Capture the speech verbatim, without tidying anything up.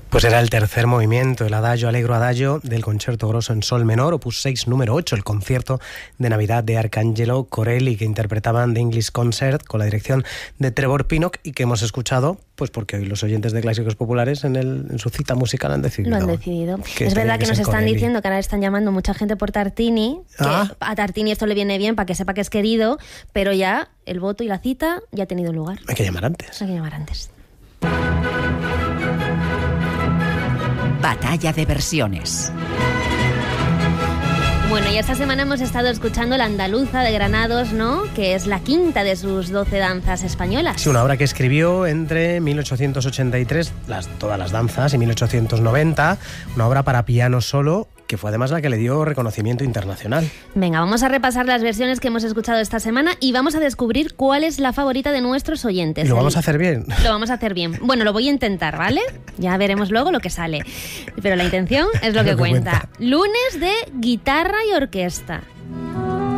Pues era el tercer movimiento, el Adagio Allegro Adagio del Concerto Grosso en Sol menor, opus seis, número ocho, el concierto de Navidad de Arcangelo Corelli, que interpretaban The English Concert con la dirección de Trevor Pinnock y que hemos escuchado pues porque hoy los oyentes de Clásicos Populares en, el, en su cita musical han decidido. Lo han decidido. Que es verdad que, que nos están Corelli. diciendo que ahora están llamando mucha gente por Tartini, que ah. a Tartini esto le viene bien para que sepa que es querido, pero ya el voto y la cita ya ha tenido lugar. Hay que llamar antes. Hay que llamar antes. Batalla de versiones. Bueno, y esta semana hemos estado escuchando La Andaluza de Granados, ¿no? Que es la quinta de sus doce danzas españolas. Sí, una obra que escribió entre mil ochocientos ochenta y tres, las, todas las danzas, y mil ochocientos noventa, una obra para piano solo, que fue además la que le dio reconocimiento internacional. Venga, vamos a repasar las versiones que hemos escuchado esta semana y vamos a descubrir cuál es la favorita de nuestros oyentes. ¿Y lo vamos a hacer bien? Lo vamos a hacer bien. Bueno, lo voy a intentar, ¿vale? Ya veremos luego lo que sale. Pero la intención es lo que, lo que cuenta. cuenta. Lunes de guitarra y orquesta.